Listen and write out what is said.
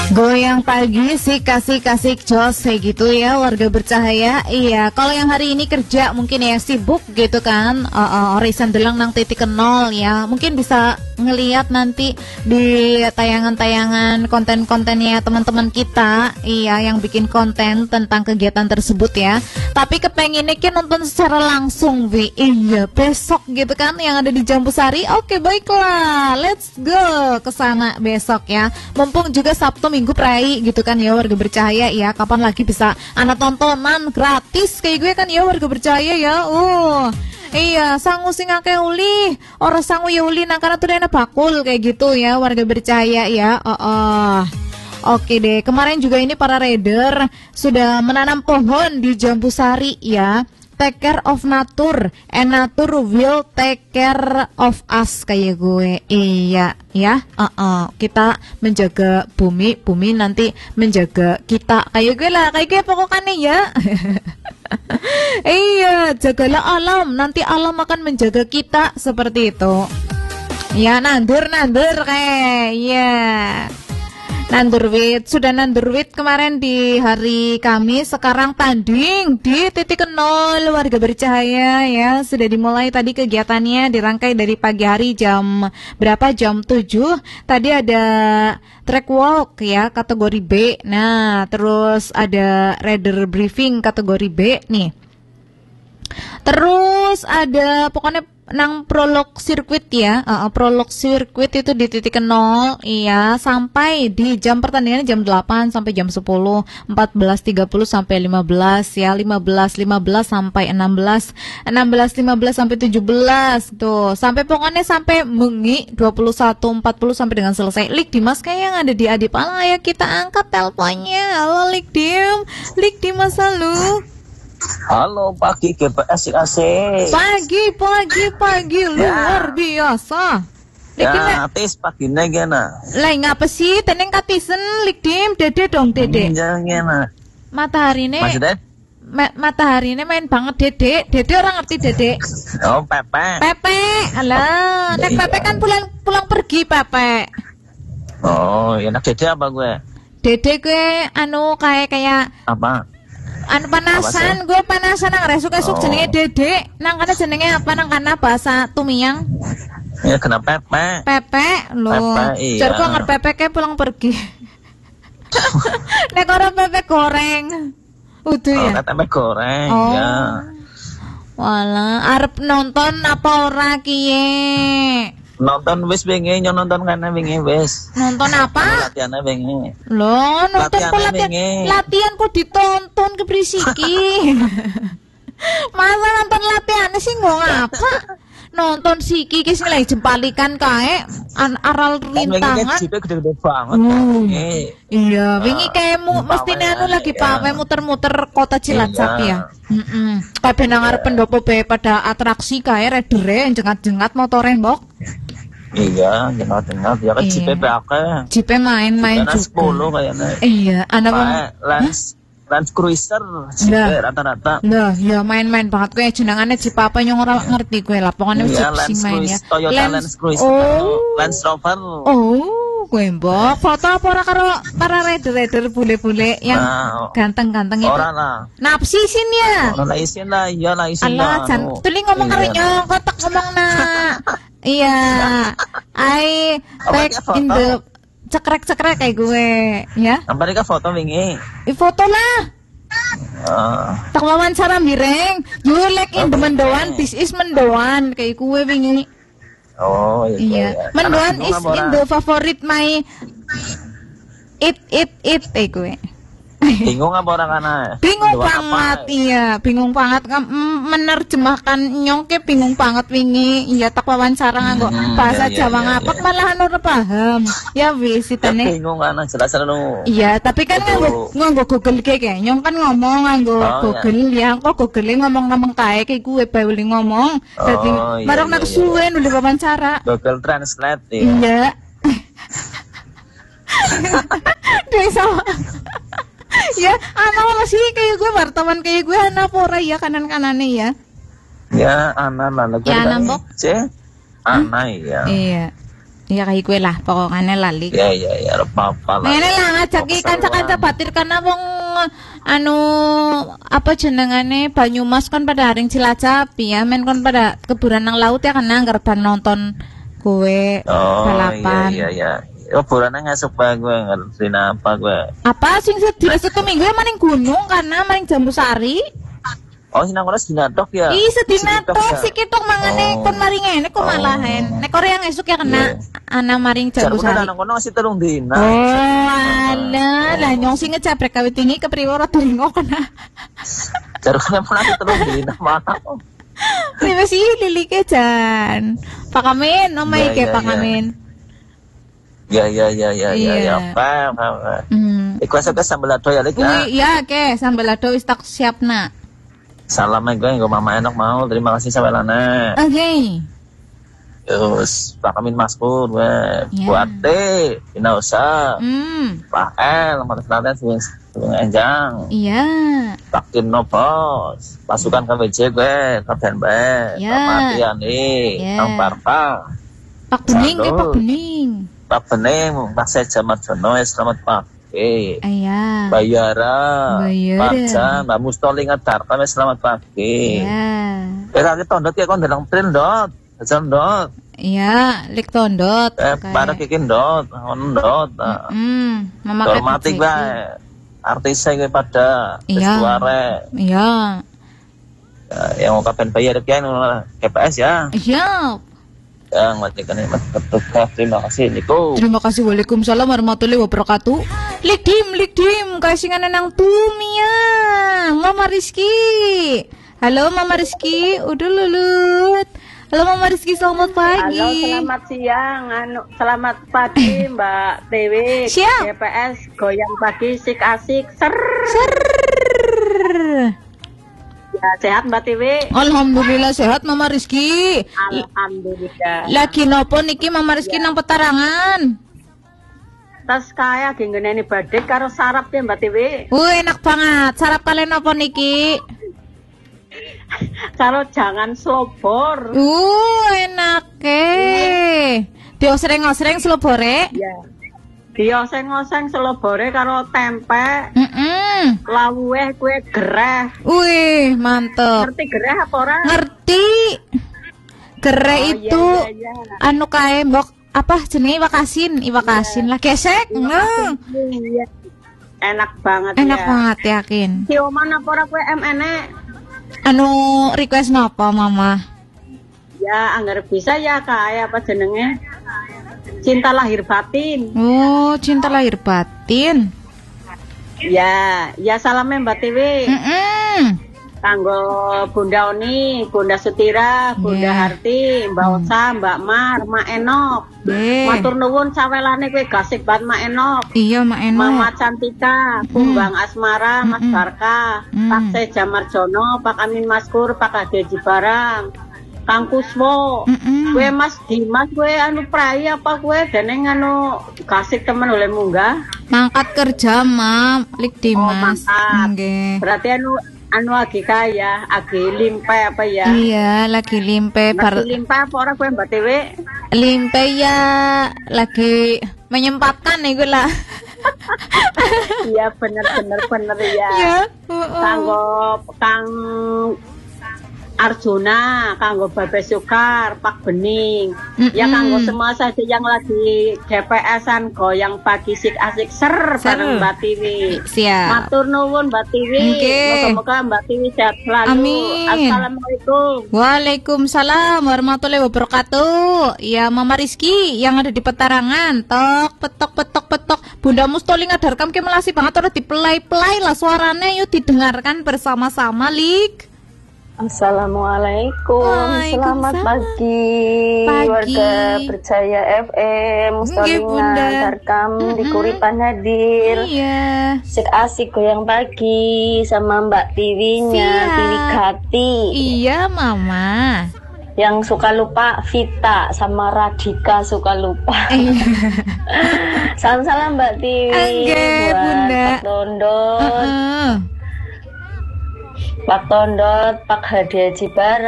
Goyang pagi sih kasih jos kayak gitu ya warga bercahaya. Iya, kalau yang hari ini kerja mungkin ya sibuk gitu kan. Orisan delang nang titik nol ya. Mungkin bisa ngelihat nanti di tayangan-tayangan konten-kontennya teman-teman kita. Iya, yang bikin konten tentang kegiatan tersebut ya. Tapi kepengennya kan nonton secara langsung Vi. Iya, besok gitu kan yang ada di Jambu Sari. Oke, baiklah. Let's go ke sana besok ya. Mumpung juga Sabtu Minggu Prai gitu kan ya warga bercahaya ya. Kapan lagi bisa anak tontonan gratis kayak gue kan ya warga bercahaya ya. Iya, sangu sing akeh uli, ora sangu ya uli nang kana tuh bakul kayak gitu ya warga bercahaya ya. Oke deh, kemarin juga ini para rider sudah menanam pohon di Jambu Sari ya. Take care of nature and nature will take care of us kayak gue. Iya ya. Kita menjaga bumi, bumi nanti menjaga kita. Kayak gue lah, kayak gue pokoknya ya. Iya, jagalah alam, nanti alam akan menjaga kita seperti itu. Ya, nandur kayak. Iya. Nandurwit, sudah nandurwit kemarin di hari Kamis, sekarang tanding di titik nol warga bercahaya ya. Sudah dimulai tadi kegiatannya, dirangkai dari pagi hari jam berapa? Jam 7. Tadi ada track walk ya kategori B. Nah, terus ada rider briefing kategori B nih. Terus ada pokoknya nang prolog sirkuit ya, prolog sirkuit itu di titik 0 iya, sampai di jam pertandingan jam 8 sampai jam 10, 14.30 sampai 15 ya, 15 sampai 16, 15 sampai 17 tuh, sampai pokoknya sampai mengi 21.40 sampai dengan selesai. Lik Dimas kayak yang ada di Adipala ya, kita angkat teleponnya. Halo Lik Dimas, halo. Halo pagi GPS asik. Pagi luar biasa. Ya, tis pagi gana. Lah ngapa sih teneng katisen Lik Dim, dede dong dede. Gana. Matahari ini main banget dede orang ngerti dede. Oh Pepe. Alah, nek Pepe kan pulang pergi Pepe. Oh, enak dede apa gue? Dede gue kayak apa? Panasan, gue panasan nang resuk-esuk jenenge Dede. Nang kana jenenge apa nang kana bahasa Tumiang? Ya kenapa Pepe? Pepe lho. Iya. Jar kok Pepe kayak pulang pergi. Nek ora Pepe goreng. Udah ya. Tempe goreng ya. Walah, arep nonton apa ora kiye? Nonton wis wingi nonton kana wingi wis. Nonton apa? Latihannya wingi. Loh, nonton latihan kok ditonton kebrisiki. Masa nonton latihan sih ngapa? Nonton siki ki sing lagi jempalikan kae aral rintangan. Jipe gede-gede banget. Iya, wingi kaemu mestine lagi pawe muter-muter kota Cilacap ya. Kabeh nang arep pendopo bae pada atraksi kae redere jengat-jengat motore mbok. Iya, jengat-jengat ya kan jipe akeh. Jipe main-main juga. 10 kayaknya. Iya, anak Lance Cruiser jipe rata-rata. Lah, ya main-main banget kowe jenengane jipe apa yang ora ngerti kowe lah. Pokoknya sing main ya. Toyota Lance Cruiser. Lance Rover. Kowe mbok foto apa ora karo para rider bule-bule yang ganteng-ganteng itu? Ora lah. Napsi isin ya? Ora isin lah, iya lah isin lah. Alah, jan tuli ngomong karo nyong, kotak ngomong iya. I back in the cekrek-cekrek kayak gue ya. Apa nih foto wingi? Foto lah. Tak wawancara mireng. You like in the mendoan, this is mendoan kayak gue wingi. Oh iya. Mendoan is in the favorite my it gue. Bingung apa orang kana? Bingung banget iya, bingung banget menerjemahkan nyongke bingung banget wingi. Iya tak wawancara nganggo bahasa Jawa ngapak malahan ora paham. Ya wis itane. Bingung kana jelas lu. Iya, tapi kan nganggo Google kayak nyong kan ngomong nganggo Google ya. Kok Google ngomong kae kayak gue bae ngomong. Dadi marang nak suwe nuli wawancara. Google Translate ya. Iya. Desa. Ya, anak masih kayak gue wartawan kayak gue anak pora ya kanan-kanannya ya. Ya, anak lah. Ya, anak bok. Anak ya. Iya. Ya kayak gue lah pokoknya lali. Ya apa-apa lah. Ngene lah ngajaki kanca-kanca batir karena wong anu apa jenengane Banyumas kan pada haring Cilacap ya men kon pada keburan nang laut ya kan anggar ban nonton gue balapan. Iya. Keburannya ngasuk bae gue ngerti apa gue. Apa sing sedih satu minggu ya maning gunung karena maning Jambusari. Oh sinang ora dinatok ya. Ih sedinatok sik ketok mangane kon maring ngene kok malahan. Nek ora yang esuk ya kena ana maring Jambusari. Jarane kono masih 3 dina. Oh alah lah nyong sing ngecaprek kawit tinggi kepriwe ora turingo kena. Jarane masih 3 dina mana. Ini sih lili kejan. Pak Amin, omai ke Pak Amin. Ya. Apa. Iku asake sambel ado ya, Lik. Iya, ke sambel ado wis tak siapna. Salam gue mama enak mau. Terima kasih sampai lana. Oke. Terus Pak Amin Maskur gue buat teh, Ina usah. Pak El, Mas Naten Sung Enjang. Iya. Pak Tino Bos, pasukan KWJ gue, Kapten B, Pak Matiani, Kang Parka. Pak Bening ke Pak Bening. Pak Bening, Pak Seja Marjono, selamat pagi. Iya. Bayara. Pak Jan, Mbak Mustoli Ngedarkan, selamat pagi. Iya. Lagi tondot ya kon dalang print dot. Jan dot. Iya, lik tondot. Para kikin dot, dot. Mama hormati gue. Artisnya gue pada suara. Iya. Yang mau kapan bayar kan KPS ya. Iya. Yang matikan ini petugas. Terima kasih Niko. Terima kasih. Waalaikumsalam warahmatullahi wabarakatuh. Likdim kasingan nang Tumia. Mama Rizky. Halo Mama Rizky, udah lulut. Halo Mama Rizky, selamat pagi. Halo, selamat siang. Selamat pagi Mbak Dewi. Siap. GPS goyang pagi sik asik ser. Ya, sehat Mbak Dewi. Alhamdulillah sehat Mama Rizky. Alhamdulillah. Lagi nopo niki Mama Rizky nang petarangan? Tas kaya gengeneni badhe karo sarap ya Mbak Dewi. Enak banget. Sarap kalian nopo niki? Karo jangan slobor. Enak diosreng-osreng slobore. Ya. Dioseng-oseng slobore karo tempe. Lawuhe kue gereh. Wih, mantep. Ngerti gereh apa ora? Ngerti. Gereh itu iya. anu kae mbok apa jenenge iwakasin lah gesek. Iya. Enak banget ya. Enak banget yakin. Sioman apa ora kue MN-e? Anu request napa Mama? Ya, anggar bisa ya kayak apa jenenge? Cinta lahir batin. Oh, cinta lahir batin. Ya salamnya Mbak Tiwi. Kanggo Bunda Oni, Bunda Sutira, Bunda Harti, Mbak Osa, Mbak Mar, Mak Enok. Matur nuwun sawelane kowe gasik banget Mak Enok. Iya, Mak Enok. Mama Cantika, Kumbang Asmara, Mas Barka, Pak Seja Marjono, Pak Amin Maskur, Pak Ade Jibarang, Kang Kuswo. Kowe Mas Dimas kowe anu prai apa kowe deneng anu gasik temen oleh munggah? Mangkat kerja, Mam. Lik Dimas. Nggih. Berarti anu lagi kaya, lagi limpe apa ya? Iya, lagi limpe. Lagi limpe apa orang gue Mbak Dewi? Limpe ya, lagi menyempatkan nih gue lah. Iya bener ya. Iya. Kang Arjuna, kanggo Babe Sukar, Pak Bening. Ya kanggo semua saja yang lagi GPS-an goyang pagi sik asik ser bareng Mbak Tiwi. Siap. Matur nuwun Mbak Tiwi. Moga-moga Mbak Tiwi sehat selalu. Amin. Assalamualaikum. Waalaikumsalam warahmatullahi wabarakatuh. Ya Mama Rizky yang ada di petarangan. Petok. Bunda Mustoli ngadarkam ke melasi banget udah dipelai-pelai lah suaranya yuk didengarkan bersama-sama Lik. Assalamualaikum. Selamat pagi warga Berjaya FM. Mustolinga Darkam di Kuripan hadir. Iya. Sik asik goyang pagi sama Mbak Tiwinya, Tiwi Gati. Iya Mama. Yang suka lupa Vita sama Radika suka lupa. Salam-salam Mbak Tiwi. Buat Bunda. Pak Dondon. Pak Tondot, Pak Hadi Jibar.